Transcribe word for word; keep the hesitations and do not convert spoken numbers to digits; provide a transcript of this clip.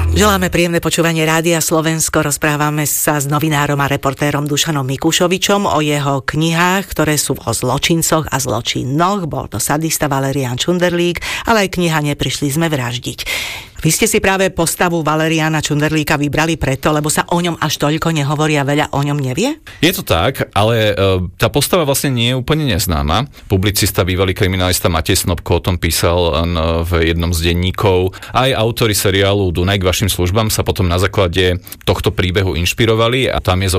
Želáme príjemné počúvanie Rádia Slovensko. Rozprávame sa s novinárom a reportérom Dušanom Mikušovičom o jeho knihách, ktoré sú o zločincoch a zločinoch. Bol to sadista Valerián Čunderlík, ale aj kniha Neprišli sme vraždiť. Vy ste si práve postavu Valeriána Čunderlíka vybrali preto, lebo sa o ňom až toľko nehovorí a veľa o ňom nevie? Je to tak, ale tá postava vlastne nie je úplne neznáma. Publicista, bývalý kriminalista Matej Snopko o tom písal v jednom z denníkov. Aj autori seriálu Dunaj k vašim službám sa potom na základe tohto príbehu inšpirovali a tam je